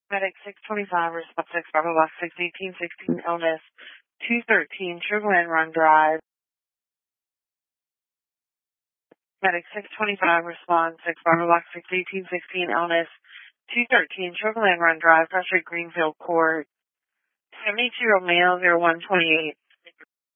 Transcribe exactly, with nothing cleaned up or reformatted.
Medic six twenty-five, response six, Bravo Box six eighteen sixteen, illness two thirteen, Sugar Land Run Drive. Medic six twenty-five, response six, Bravo Box six eighteen sixteen, illness two thirteen, Sugar Land Run Drive, Frustrated Greenfield Court. seventy-two-year-old male, zero one twenty-eight.